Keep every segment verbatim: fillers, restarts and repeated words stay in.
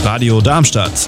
Radio Darmstadt.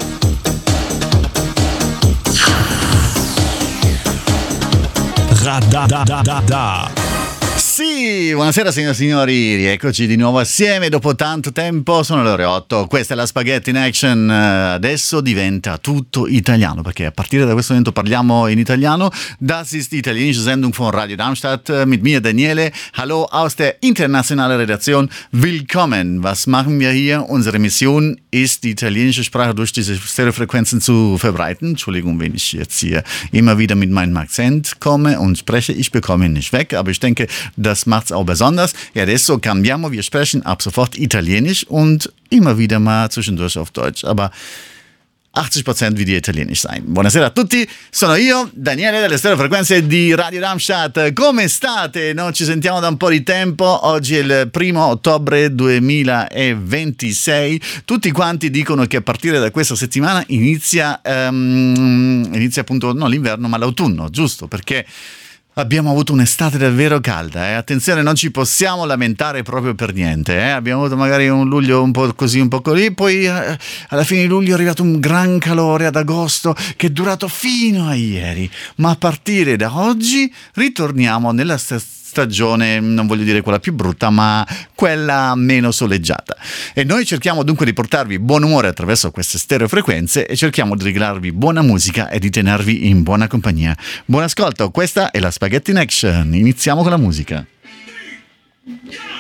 Radadadada. Sì, buonasera signore e signori, rieccoci di nuovo assieme dopo tanto tempo, sono le ore otto, questa è la Spaghetti in Action, adesso diventa tutto italiano, perché a partire da questo momento parliamo in italiano. Das ist die italienische Sendung von Radio Darmstadt mit mir Daniele, hallo aus der internationalen Redaktion, willkommen. Was machen wir hier? Unsere Mission ist, die italienische Sprache durch diese Stereofrequenzen zu verbreiten. Entschuldigung, wenn ich jetzt hier immer wieder mit meinem Akzent komme und spreche, ich bekomme ihn nicht weg, aber ich denke, das macht's auch besonders. E adesso cambiamo, wir sprechen ab sofort Italienisch und immer wieder mal zwischendurch auf Deutsch, aber achtzig Prozent wie die Italienisch sein. Buonasera a tutti, sono io, Daniele delle Stereofrequenze di Radio Darmstadt. Come state? Non ci sentiamo da un po' di tempo, oggi è il primo ottobre duemilaventisei. Tutti quanti dicono che a partire da questa settimana inizia, um, inizia appunto non l'inverno ma l'autunno, giusto? Perché abbiamo avuto un'estate davvero calda, eh? Attenzione, non ci possiamo lamentare proprio per niente, eh? Abbiamo avuto magari un luglio un po' così, un po' così, poi eh, alla fine di luglio è arrivato un gran calore ad agosto che è durato fino a ieri, ma a partire da oggi ritorniamo nella st- stagione, non voglio dire quella più brutta, ma quella meno soleggiata. E noi cerchiamo dunque di portarvi buon umore attraverso queste stereofrequenze e cerchiamo di regalarvi buona musica e di tenervi in buona compagnia. Buon ascolto, questa è la Spaghetti in Action. Iniziamo con la musica.